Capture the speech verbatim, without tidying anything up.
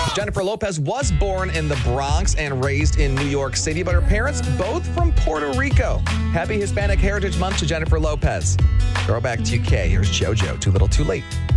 Jennifer Lopez was born in the Bronx and raised in New York City, but her parents both from Puerto Rico. Happy Hispanic Heritage Month to Jennifer Lopez. Throwback to U K. Here's JoJo, Too Little Too Late.